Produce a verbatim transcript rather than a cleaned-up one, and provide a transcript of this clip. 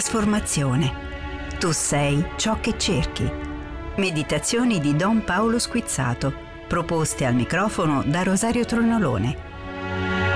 trasformazione. Tu sei ciò che cerchi. Meditazioni di Don Paolo Squizzato, proposte al microfono da Rosario Tronolone.